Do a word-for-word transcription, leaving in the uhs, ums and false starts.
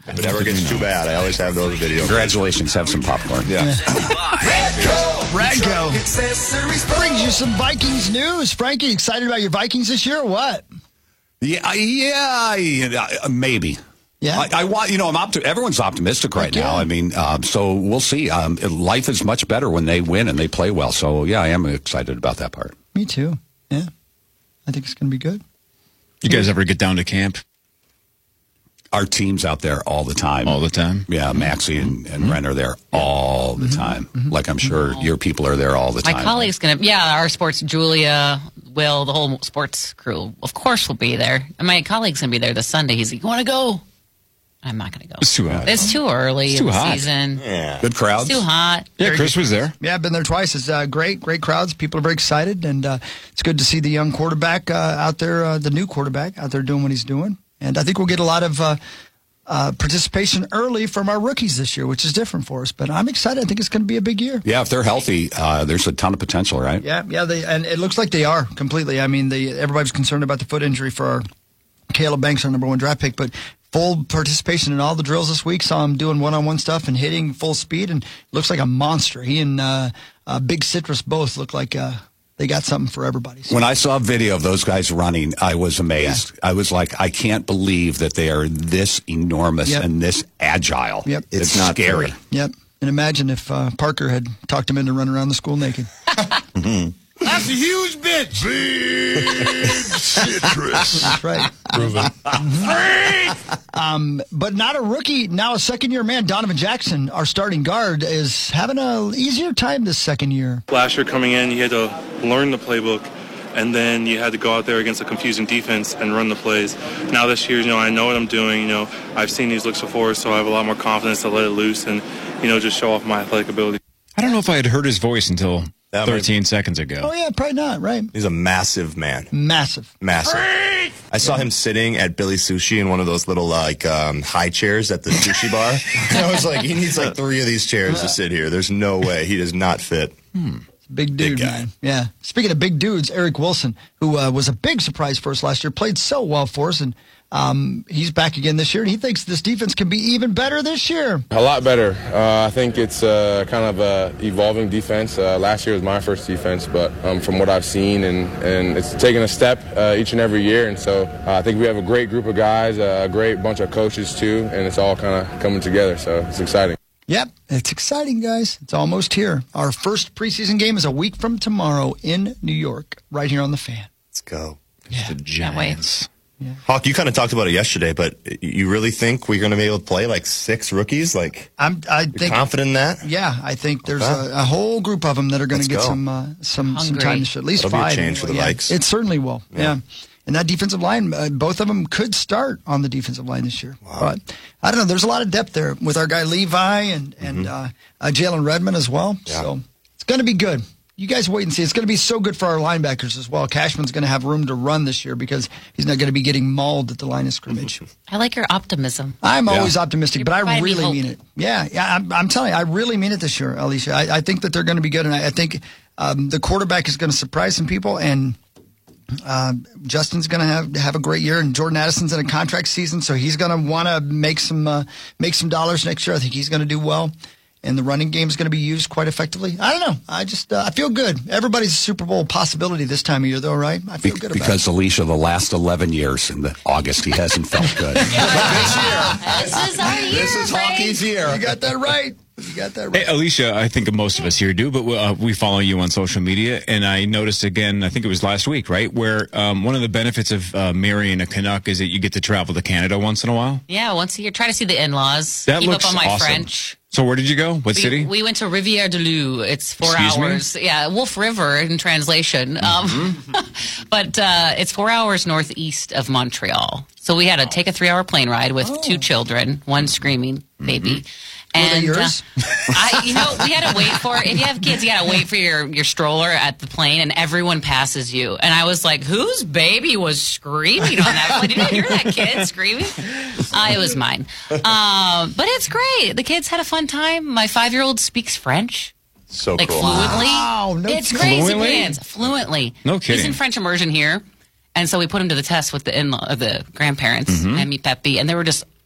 If it ever gets too bad, I always have those videos. Congratulations. Have some popcorn. Yeah. Radco brings you some Vikings news. Frankie, excited about your Vikings this year or what? Yeah, yeah, yeah maybe. Yeah, I, I want you know I'm opti- everyone's optimistic right yeah. now. I mean, um, so we'll see. Um, life is much better when they win and they play well. So yeah, I am excited about that part. Me too. Yeah, I think it's going to be good. You guys ever get down to camp? Our team's out there all the time. All the time? Yeah, Maxie and, and mm-hmm. Ren are there all the time. Mm-hmm. Like I'm sure your people are there all the time. My colleague's going to, yeah, our sports, Julia, Will, the whole sports crew, of course, will be there. And my colleague's going to be there this Sunday. He's like, you want to go? I'm not going to go. It's too hot. It's too early it's in too the hot. season. Yeah. Good crowds. It's too hot. Yeah, Chris was there. Yeah, I've been there twice. It's uh, great, great crowds. People are very excited, and uh, it's good to see the young quarterback uh, out there, uh, the new quarterback out there doing what he's doing. And I think we'll get a lot of uh, uh, participation early from our rookies this year, which is different for us. But I'm excited. I think it's going to be a big year. Yeah, if they're healthy, uh, there's a ton of potential, right? Yeah, yeah, they, and it looks like they are completely. I mean, they, everybody's concerned about the foot injury for our Caleb Banks, our number one draft pick, but full participation in all the drills this week. Saw him doing one-on-one stuff and hitting full speed, and looks like a monster. He and uh, uh, Big Citrus both look like uh, they got something for everybody. So. When I saw a video of those guys running, I was amazed. Yeah. I was like, I can't believe that they are this enormous yep. and this agile. Yep. It's, it's not scary. fair. Yep. And imagine if uh, Parker had talked him into running around the school naked. mm-hmm. That's a huge bitch. Big Citrus. That's right. Proven. Mm-hmm. um, but not a rookie. Now a second-year man, Donovan Jackson, our starting guard, is having an easier time this second year. Last year coming in, you had to learn the playbook, and then you had to go out there against a confusing defense and run the plays. Now this year, you know, I know what I'm doing. You know, I've seen these looks before, so I have a lot more confidence to let it loose and, you know, just show off my athletic ability. I don't know if I had heard his voice until That thirteen might... seconds ago. Oh, yeah, probably not, right? He's a massive man. Massive. Massive. I saw him sitting at Billy Sushi in one of those little like um, high chairs at the sushi bar. And I was like, he needs like three of these chairs to sit here. There's no way. He does not fit. Hmm. Big dude, big man. Yeah. Speaking of big dudes, Eric Wilson, who uh, was a big surprise for us last year, played so well for us, and um, he's back again this year, and he thinks this defense can be even better this year. A lot better. Uh, I think it's uh, kind of a evolving defense. Uh, last year was my first defense, but um, from what I've seen, and, and it's taking a step uh, each and every year, and so uh, I think we have a great group of guys, a great bunch of coaches too, and it's all kind of coming together, so it's exciting. Yep, it's exciting, guys. It's almost here. Our first preseason game is a week from tomorrow in New York, right here on The Fan. Let's go. Yeah, the Giants. Yeah. Hawk, you kind of talked about it yesterday, but you really think we're going to be able to play like six rookies? Like, I'm I you're think, confident in that? Yeah, I think there's Okay. a, a whole group of them that are going to get go. some uh, some some Hungry. time. At least That'll be a five. change for the yeah. Vikes. It certainly will. Yeah. Yeah. And that defensive line, uh, both of them could start on the defensive line this year. Wow. But I don't know. There's a lot of depth there with our guy Levi and and Mm-hmm. uh, uh, Jalen Redmond as well. Yeah. So it's going to be good. You guys wait and see. It's going to be so good for our linebackers as well. Cashman's going to have room to run this year because he's not going to be getting mauled at the line of scrimmage. I like your optimism. I'm Yeah. always optimistic, You're but I providing me really hope. mean it. Yeah, yeah. I'm, I'm telling you, I really mean it this year, Alicia. I, I think that they're going to be good, and I, I think um, the quarterback is going to surprise some people, and uh, Justin's going to have have a great year, and Jordan Addison's in a contract season, so he's going to want to make some uh, make some dollars next year. I think he's going to do well. And the running game is going to be used quite effectively. I don't know. I just uh, I feel good. Everybody's a Super Bowl possibility this time of year, though, right? I feel Be- good about because it. Alicia, the last eleven years in the August, he hasn't felt good. This is our year, This is Frank. hockey's year. You got that right. You got that right. Hey, Alicia, I think most of us here do, but uh, we follow you on social media, and I noticed again, I think it was last week, right, where um, one of the benefits of uh, marrying a Canuck is that you get to travel to Canada once in a while. Yeah, once a year. Try to see the in-laws. That Keep looks up on my awesome. French. So where did you go? What We, city? we went to Rivière de Loup. It's four Excuse me? hours. Yeah, Wolf River in translation. Mm-hmm. Um, but uh, it's four hours northeast of Montreal. So we had to take a three-hour plane ride with Oh. two children, one screaming baby. Were they And yours? Uh, I, you know, we had to wait for. If you have kids, you got to wait for your your stroller at the plane, and everyone passes you. And I was like, "Whose baby was screaming on that plane? Did you hear that kid screaming?" Uh, it was mine. Um, but it's great. The kids had a fun time. My five year old speaks French. So Like cool. fluently. Wow, no it's kidding. crazy, Fluently? man. Fluently. No He's kidding. in French immersion here. And so we put him to the test with the in-law, uh, the grandparents Mm-hmm. and me Pepe, and they were just